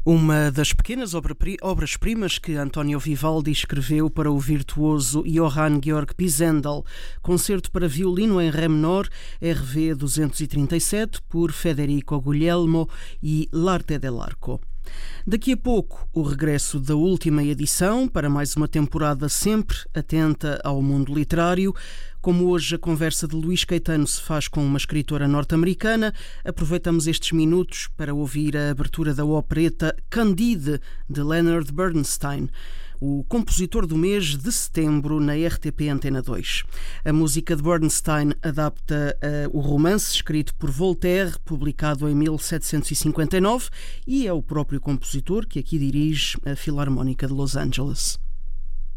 Uma das pequenas obras-primas que António Vivaldi escreveu para o virtuoso Johann Georg Pisendel, concerto para violino em ré menor, RV 237, por Federico Guglielmo e L'Arte dell'Arco. Daqui a pouco, o regresso da última edição para mais uma temporada sempre atenta ao mundo literário. Como hoje a conversa de Luís Caetano se faz com uma escritora norte-americana, aproveitamos estes minutos para ouvir a abertura da opereta Candide, de Leonard Bernstein, o compositor do mês de setembro na RTP Antena 2. A música de Bernstein adapta o romance escrito por Voltaire, publicado em 1759, e é o próprio compositor que aqui dirige a Filarmónica de Los Angeles.